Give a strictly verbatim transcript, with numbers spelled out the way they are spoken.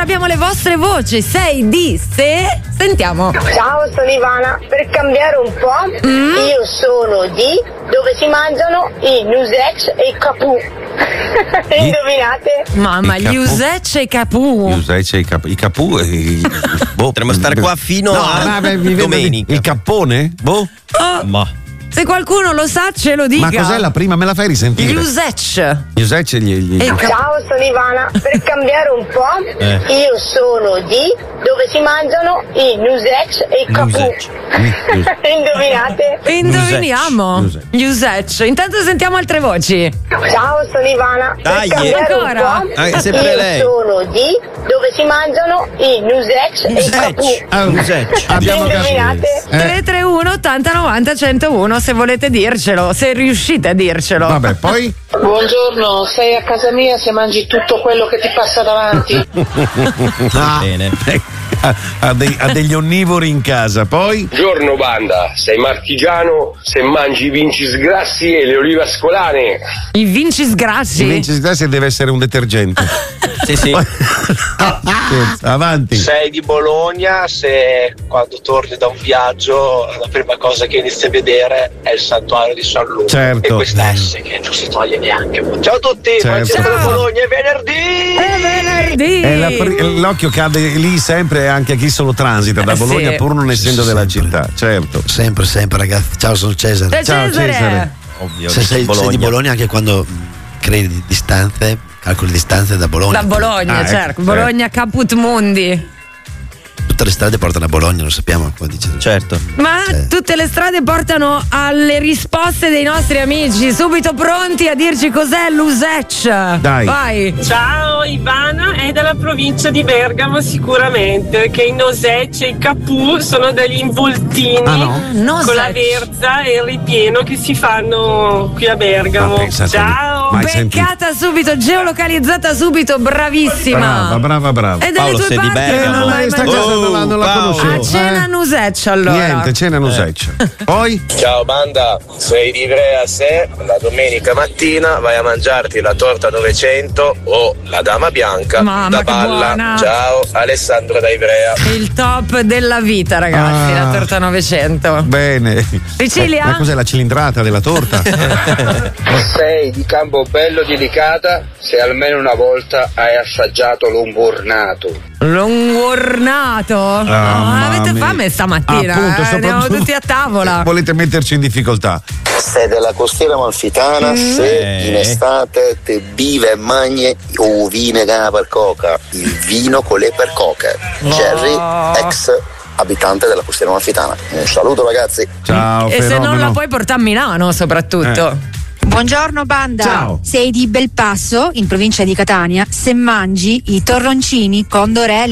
abbiamo le vostre voci. sei di se. Sentiamo. Ciao, sono Ivana. Per cambiare un po', mm. io sono di dove si mangiano i Nusec e i Capù. Indovinate? Mamma, gli Usec e i Capù. Gli Usec e i Capù. I Capù. I... Boh. Potremmo stare qua fino no, a no, mi domenica. Il cappone? Boh. Oh. Ma. Se qualcuno lo sa, ce lo dica. Ma cos'è la prima? Me la fai risentire? Gli Usec. Gli Usec e gli, gli... Ciao, sono Ivana. Per cambiare un po', eh. io sono di dove si mangiano i Nusec e i Capù. Indovinate? Indoviniamo. Nusec. Gli Usec. Intanto sentiamo altre voci. Ciao, sono Ivana. Per Dai, cambiare ancora? un po', ah, sempre io lei. sono di dove si mangiano i Nusec e i Capù. Ah, Nusec. Abbiamo Indovinate? eh. tre tre uno ottanta novanta centouno se volete dircelo, se riuscite a dircelo. Vabbè, poi? Buongiorno, sei a casa mia se mangi tutto quello che ti passa davanti. Ah, bene. Ha, ha, dei, ha degli onnivori in casa, poi? Buongiorno banda, sei marchigiano se mangi i vincisgrassi e le olive ascolane. I vincisgrassi? Il vincisgrassi deve essere un detergente. Sì, sì. Avanti. Sei di Bologna se quando torni da un viaggio la prima cosa che inizi a vedere è il santuario di San Luca. Certo. E questa S che non si toglie neanche. Ciao a tutti, Certo. sempre da Bologna, è venerdì! È venerdì! E la pri- l'occhio cade lì sempre anche a chi solo transita da Eh, Bologna sì. pur non essendo Sì, della sempre. città, certo. Sempre, sempre, ragazzi. Ciao, sono Cesare. Ciao, Ciao, Cesare. Ovvio. Se sei, Bologna. sei di Bologna anche quando mh, crei di distanze, calcoli distanze da Bologna. Da Bologna, Ah, ecco, certo. eh. Bologna Caput Mundi. Tutte le strade portano a Bologna, lo sappiamo. Come dice. Certo. Ma Eh. tutte le strade portano alle risposte dei nostri amici, subito pronti a dirci cos'è l'Usec. Dai. Vai. Ciao, Ivana è della provincia di Bergamo sicuramente, che i Nosec e i Capù sono degli involtini Ah, no? Nosec. con la verza e il ripieno che si fanno qui a Bergamo. Ma pensate Ciao! Mai sentito. Beccata subito, geolocalizzata subito, bravissima. Brava, brava, brava. E dalle Paolo, tue sei di parti Bergamo. Eh, non la- sta mai cosa mangiato- non la, non la Paolo. conoscevo. a cena eh. Nusec allora. Niente, cena Nusec. Poi? Ciao banda, sei di Ivrea se la domenica mattina vai a mangiarti la torta novecento o la dama bianca Mamma, da che Balla. buona. Ciao, Alessandro da Ivrea. Il top della vita, ragazzi, Ah. la torta novecento. Bene. Sicilia? Eh, ma cos'è la cilindrata della torta? Sei di Campobello di Licata se almeno una volta hai assaggiato l'umburnato. Longornato. Oh, mamma avete mia. fame stamattina? Appunto, eh? soprattutto- Andiamo tutti a tavola. Volete metterci in difficoltà? Sei della costiera amalfitana Mm. se Eh. in estate te vive e mangi o vine che per coca, il vino con le per coche. Jerry, ex abitante della costiera amalfitana. Un saluto ragazzi. Ciao, E se non fenomeno. la puoi portare a Milano, soprattutto. Buongiorno banda, Ciao. sei di Belpasso in provincia di Catania se mangi i torroncini con Dorelli.